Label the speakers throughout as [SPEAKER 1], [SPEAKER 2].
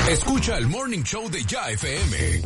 [SPEAKER 1] Escucha el Morning Show de Ya FM.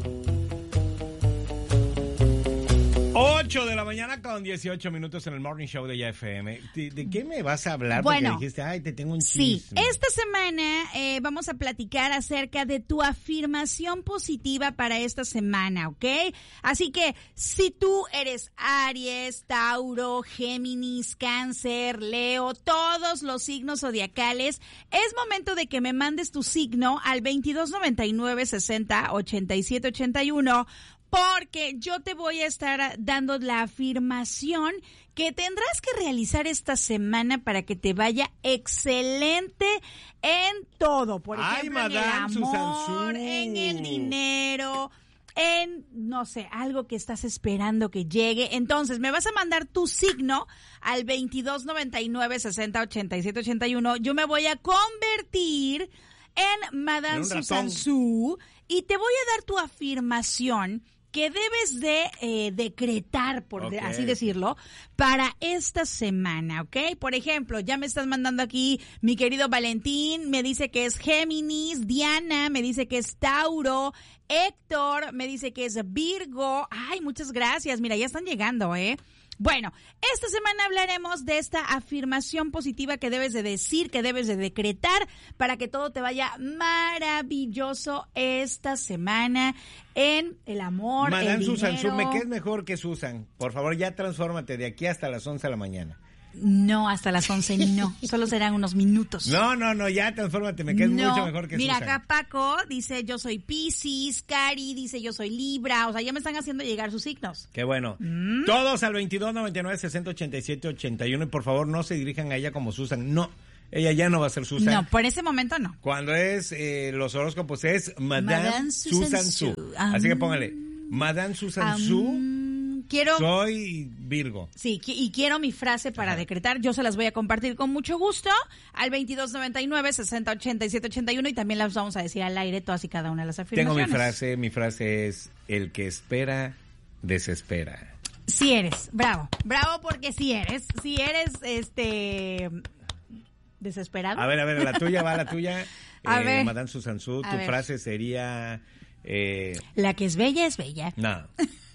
[SPEAKER 2] 8 de la mañana con 18 minutos en el Morning Show de Ya FM. ¿De qué me vas a hablar?
[SPEAKER 3] Bueno,
[SPEAKER 2] porque dijiste, ay, te tengo un chisme.
[SPEAKER 3] Sí, esta semana vamos a platicar acerca de tu afirmación positiva para esta semana, ¿ok? Así que si tú eres Aries, Tauro, Géminis, Cáncer, Leo, todos los signos zodiacales, es momento de que me mandes tu signo al 2299 60 87 81. Porque yo te voy a estar dando la afirmación que tendrás que realizar esta semana para que te vaya excelente en todo. Por ejemplo, en el amor, en el dinero, en, no sé, algo que estás esperando que llegue. Entonces, me vas a mandar tu signo al 2299 60 87 81. Yo me voy a convertir en Madame Susan Su y te voy a dar tu afirmación que debes de decretar, así decirlo, para esta semana, ¿ok? Por ejemplo, ya me estás mandando aquí mi querido Valentín, me dice que es Géminis, Diana me dice que es Tauro, Héctor me dice que es Virgo. Ay, muchas gracias, mira, ya están llegando, Bueno, esta semana hablaremos de esta afirmación positiva que debes de decir, que debes de decretar para que todo te vaya maravilloso esta semana en el amor,
[SPEAKER 2] Madame
[SPEAKER 3] el
[SPEAKER 2] Susan,
[SPEAKER 3] dinero.
[SPEAKER 2] ¿qué es mejor que Susan? Por favor, ya transfórmate de aquí hasta las 11 de la mañana.
[SPEAKER 3] No, hasta las 11 no, solo serán unos minutos.
[SPEAKER 2] No, ya transfórmate, me quedas mucho mejor que
[SPEAKER 3] Mira,
[SPEAKER 2] Susan.
[SPEAKER 3] Mira, acá Paco dice yo soy Piscis, Cari dice yo soy Libra, o sea, ya me están haciendo llegar sus signos.
[SPEAKER 2] Qué bueno. Todos al 2299 60 87 81 y por favor no se dirijan a ella como Susan, no. Ella ya no va a ser Susan.
[SPEAKER 3] No, por ese momento no.
[SPEAKER 2] Cuando es los horóscopos es Madame Susan Su. Así que póngale, Madame Susan Su. Soy Virgo.
[SPEAKER 3] Sí, y quiero mi frase para decretar. Yo se las voy a compartir con mucho gusto al 2299 60 87 81 y también las vamos a decir al aire todas y cada una de las afirmaciones.
[SPEAKER 2] Tengo mi frase es el que espera, desespera.
[SPEAKER 3] Sí eres, bravo porque sí eres desesperado.
[SPEAKER 2] A ver, la tuya.
[SPEAKER 3] A ver.
[SPEAKER 2] Madame Susan Su, tu frase sería...
[SPEAKER 3] la que es bella.
[SPEAKER 2] No.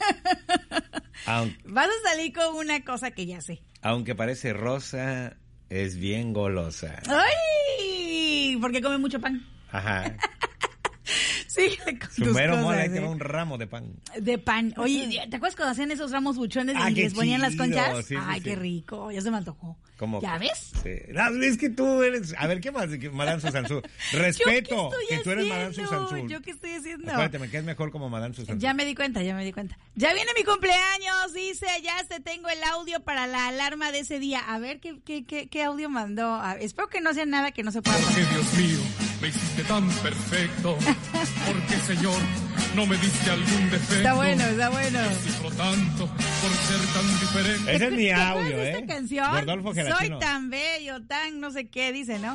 [SPEAKER 3] Vas a salir con una cosa que ya sé.
[SPEAKER 2] Aunque parece rosa, es bien golosa.
[SPEAKER 3] ¡Ay! Porque come mucho pan.
[SPEAKER 2] Ajá.
[SPEAKER 3] Sí,
[SPEAKER 2] su mero mole, ahí te va un ramo de pan.
[SPEAKER 3] De pan. Oye, ¿te acuerdas cuando hacían esos ramos buchones y les ponían las conchas?
[SPEAKER 2] Sí,
[SPEAKER 3] ay, qué rico, ya se me antojó.
[SPEAKER 2] ¿Cómo?
[SPEAKER 3] ¿Ya ves?
[SPEAKER 2] Sí. No, es que tú eres... A ver, ¿qué más? Madame Susan Su. Respeto que tú eres Madame Susan Su.
[SPEAKER 3] ¿Yo qué estoy haciendo?
[SPEAKER 2] Acuérdate, me quedas mejor como Madame Susan Su.
[SPEAKER 3] Ya me di cuenta. Ya viene mi cumpleaños, dice, ya tengo el audio para la alarma de ese día. A ver, ¿qué audio mandó? Espero que no sea nada que no se pueda
[SPEAKER 4] poner. Porque, Dios mío, me hiciste tan perfecto. Porque, Señor, no me diste algún defecto.
[SPEAKER 3] Está bueno.
[SPEAKER 4] Sufro tanto por ser tan diferente.
[SPEAKER 2] Ese es mi audio,
[SPEAKER 3] esta canción?
[SPEAKER 2] Gordolfo Gelatino.
[SPEAKER 3] Soy tan bello, tan no sé qué, dice, ¿no?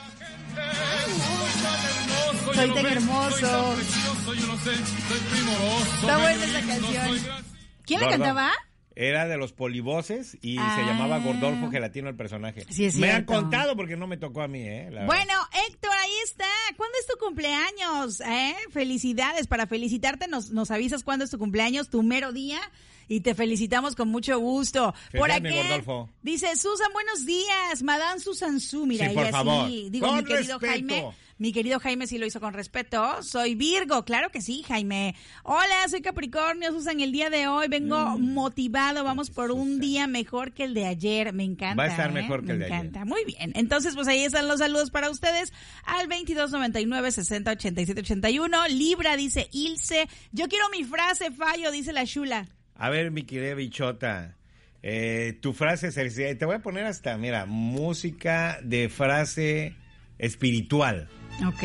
[SPEAKER 3] Soy tan hermoso.
[SPEAKER 4] Soy precioso, yo no sé, soy primoroso.
[SPEAKER 3] Está buena esa canción. ¿Quién la cantaba?
[SPEAKER 2] Era de los Polivoces y se llamaba Gordolfo Gelatino el personaje.
[SPEAKER 3] Sí, es
[SPEAKER 2] me
[SPEAKER 3] cierto.
[SPEAKER 2] han contado porque no me tocó a mí,
[SPEAKER 3] Bueno, Héctor, ahí está. ¿Cuándo es tu cumpleaños? Felicidades. Para felicitarte nos avisas cuándo es tu cumpleaños, tu mero día. Y te felicitamos con mucho gusto. Por aquí dice Susan, buenos días, Madame Susan Su. Mira,
[SPEAKER 2] sí, por favor.
[SPEAKER 3] Sí. Digo,
[SPEAKER 2] con
[SPEAKER 3] mi querido
[SPEAKER 2] respeto.
[SPEAKER 3] Jaime. Mi querido Jaime sí lo hizo con respeto. Soy Virgo, claro que sí, Jaime. Hola, soy Capricornio, Susan. El día de hoy vengo motivado. Vamos por un día mejor que el de ayer. Me encanta.
[SPEAKER 2] Va a estar mejor que el de ayer.
[SPEAKER 3] Me encanta. Muy bien. Entonces, pues ahí están los saludos para ustedes al 2299 60 87 81. Libra, dice Ilse. Yo quiero mi frase, fallo, dice la Shula.
[SPEAKER 2] A ver, mi querida bichota, tu frase sería, te voy a poner hasta, mira, música de frase espiritual.
[SPEAKER 3] Ok.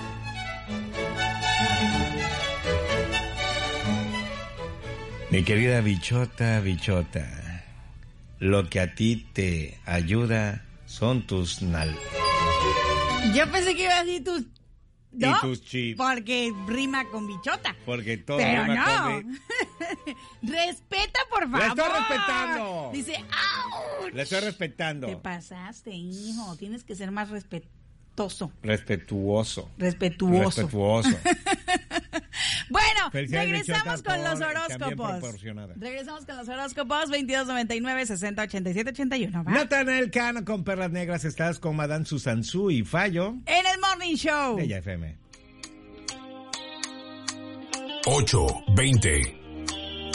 [SPEAKER 2] Mi querida bichota, lo que a ti te ayuda son tus
[SPEAKER 3] Yo pensé que iba a decir tus... ¿no?
[SPEAKER 2] Y tus chips.
[SPEAKER 3] Porque rima con bichota.
[SPEAKER 2] Porque todo
[SPEAKER 3] pero
[SPEAKER 2] rima
[SPEAKER 3] no.
[SPEAKER 2] con...
[SPEAKER 3] Respeta, por favor.
[SPEAKER 2] ¡Le estoy respetando!
[SPEAKER 3] Dice, ¡au!
[SPEAKER 2] Le estoy respetando.
[SPEAKER 3] Te pasaste, hijo. Tienes que ser más
[SPEAKER 2] Respetuoso.
[SPEAKER 3] Bueno, regresamos con los horóscopos. 2299-6087-81.
[SPEAKER 2] Natanael Cano con Perlas Negras. Estás con Madame Susan Su y Fallo.
[SPEAKER 3] En el Morning Show.
[SPEAKER 2] De Ya FM.
[SPEAKER 1] 8:20.